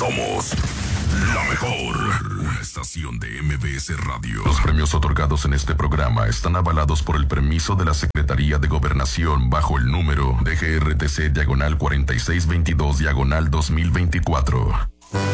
Somos la mejor. Una estación de MBS Radio. Los premios otorgados en este programa están avalados por el permiso de la Secretaría de Gobernación bajo el número DGRTC /4622/2024.